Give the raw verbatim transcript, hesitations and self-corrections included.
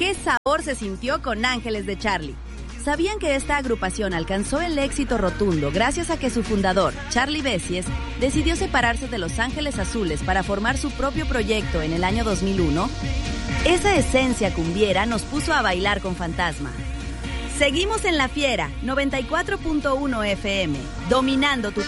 qué sabor se sintió con Ángeles de Charlie. ¿Sabían que esta agrupación alcanzó el éxito rotundo gracias a que su fundador, Charlie Bessies, decidió separarse de Los Ángeles Azules para formar su propio proyecto en el año dos mil uno? Esa esencia cumbiera nos puso a bailar con Fantasma. Seguimos en La Fiera, noventa y cuatro punto uno F M, dominando tu